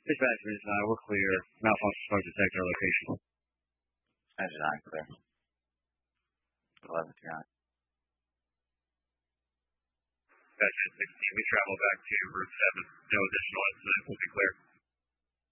Dispatch, we're clear. Malfunction smoke detector location. Engine 9 clear. 11 to 9. Dispatch 16, we travel back to Route 7. No additional incidents will be clear.